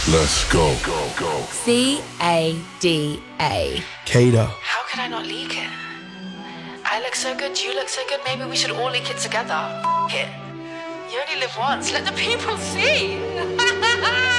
Let's go. CADA. Cada. How could I not leak it? I look so good, you look so good, maybe we should all leak it together. F it. You only live once, let the people see.